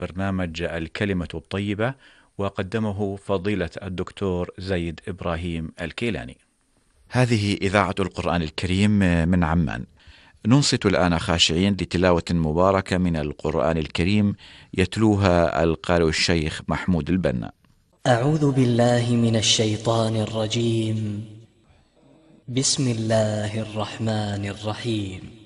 برنامج الكلمة الطيبة، وقدمه فضيلة الدكتور زيد إبراهيم الكيلاني. هذه إذاعة القرآن الكريم من عمان. ننصت الآن خاشعين لتلاوة مباركة من القرآن الكريم يتلوها القارئ الشيخ محمود البنا. أعوذ بالله من الشيطان الرجيم. بسم الله الرحمن الرحيم.